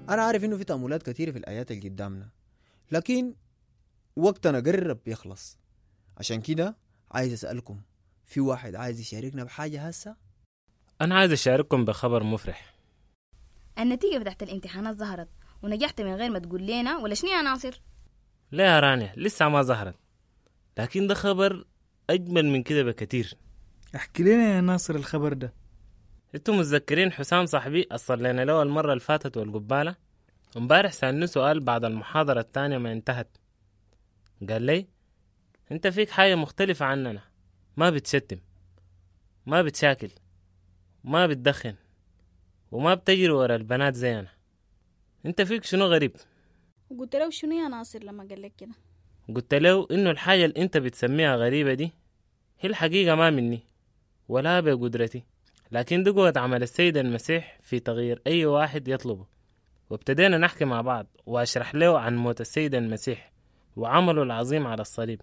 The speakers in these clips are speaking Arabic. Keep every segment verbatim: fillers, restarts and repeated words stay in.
أنا عارف إنه في تأملات كثيرة في الآيات اللي قدامنا، لكن وقتنا قرب يخلص. عشان كده عايز أسألكم، في واحد عايز يشاركنا بحاجة هسه؟ أنا عايز أشارككم بخبر مفرح. النتيجة بتاعت الامتحانات ظهرت ونجحت من غير ما تقول لنا ولا شنو يا ناصر؟ لا يا رانيا، لسه ما ظهرت، لكن ده خبر أجمل من كده بكتير. احكي لنا يا ناصر الخبر ده. انتم متذكرين حسام صاحبي أصل لنا له المرة الفاتت والقبالة؟ امبارح سألني سؤال بعد المحاضرة الثانية ما انتهت. قال لي انت فيك حاجة مختلفة عننا، ما بتشتم، ما بتشاكل، ما بتدخن، وما بتجري ورا البنات زينا. انت فيك شنو غريب؟ وقلت له شنو يا ناصر لما قال لك كده؟ قلت له انه الحاجة اللي انت بتسميها غريبة دي هي الحقيقة ما مني ولا بقدرتي، لكن دي قوة عمل السيد المسيح في تغيير أي واحد يطلبه. وابتدينا نحكي مع بعض وأشرح له عن موت السيد المسيح وعمله العظيم على الصليب.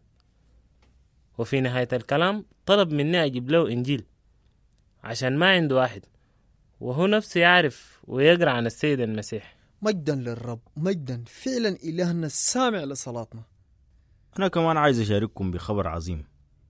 وفي نهاية الكلام طلب مني أجيب له إنجيل عشان ما عنده واحد وهو نفسه يعرف ويقرأ عن السيد المسيح. مجدا للرب، مجدا فعلا إلهنا السامع لصلاتنا. أنا كمان عايز أشارككم بخبر عظيم.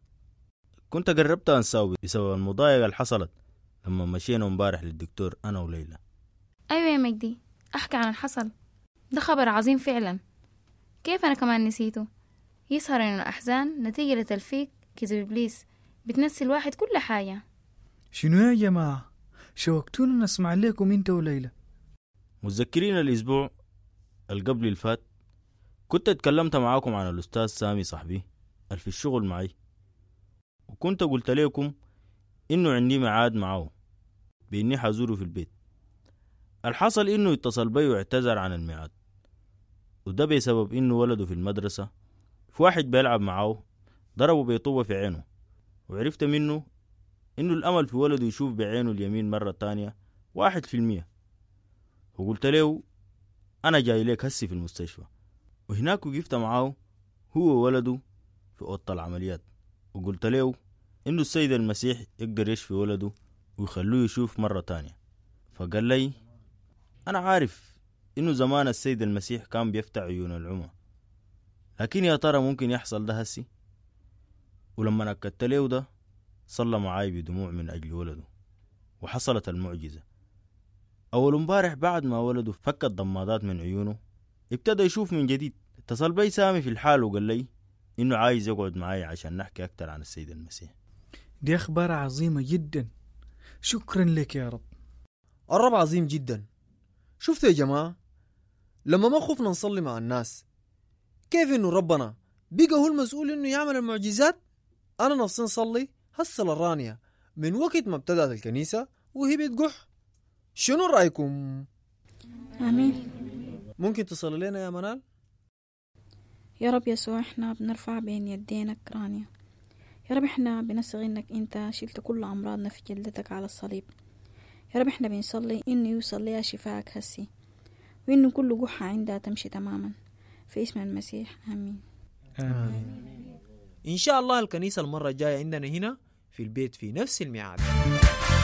كنت قربت أنساوي بسبب المضايقة اللي حصلت لما مشينا مبارح للدكتور أنا وليلى. أيوة يا مجدي، أحكي عن الحصل ده، خبر عظيم فعلا. كيف أنا كمان نسيته؟ يظهر إنه الأحزان نتيجة لتلفيق كذب إبليس بتنسي الواحد كل حاجة. شنو يا جماعة؟ شوقتونا نسمع لكم انت وليلى. متذكرين الأسبوع القبل الفات كنت اتكلمت معاكم عن الأستاذ سامي صاحبي اللي في الشغل معي، وكنت قلت لكم إنه عندي ميعاد معه بإني حزوره في البيت. الحصل إنه اتصل بي واعتذر عن الميعاد، وده بسبب إنه ولده في المدرسة في واحد بيلعب معه ضربه بيطوبة في عينه، وعرفت منه إنه الأمل في ولده يشوف بعينه اليمين مرة تانية واحد في المية. وقلت له أنا جاي لك هسي في المستشفى، وهناك وقفت معه هو وولده في أوضة العمليات، وقلت له إنه السيد المسيح يقدر يشفي ولده ويخلوه يشوف مرة تانية. فقال لي أنا عارف إنه زمان السيد المسيح كان بيفتح عيون العمى، لكن يا ترى ممكن يحصل ده هسي؟ ولما نكدت له ده صلى معاي بدموع من أجل ولده، وحصلت المعجزة. أول امبارح بعد ما ولده فك الضمادات من عيونه ابتدى يشوف من جديد. اتصل بي سامي في الحال وقال لي إنه عايز يقعد معاي عشان نحكي أكتر عن السيد المسيح. دي أخبار عظيمة جدا، شكرا لك يا رب. الرب عظيم جدا. شفتوا يا جماعة، لما ما خفنا نصلي مع الناس كيف إنه ربنا بقى هو المسؤول إنه يعمل المعجزات. أنا نفسي نصلي هسه للرانية من وقت ما ابتدأت الكنيسة وهي بتقح. شنو رأيكم؟ آمين. ممكن تصلي لنا يا منال؟ يا رب يسوع، احنا بنرفع بين يدينك رانيا. يا رب احنا بنسغي انك انت شلت كل امراضنا في جلدتك على الصليب. يا رب احنا بنصلي انه يوصل لها شفاك هسي، وانه كل جحة عندها تمشي تماما في اسم المسيح. آمين. آمين. إن شاء الله الكنيسة المرة الجاية عندنا هنا في البيت في نفس الميعاد.